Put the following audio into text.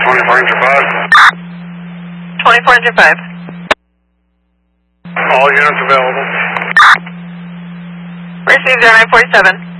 24 into 5. 24 into 5. All units available. Received 0947.